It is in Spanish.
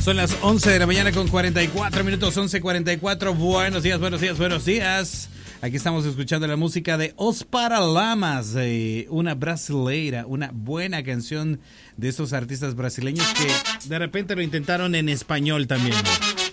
Son las 11 de la mañana con 44 minutos, 11:44. Buenos días, buenos días, buenos días. Aquí estamos escuchando la música de Os Paralamas, una brasileira, una buena canción de estos artistas brasileños que de repente lo intentaron en español también.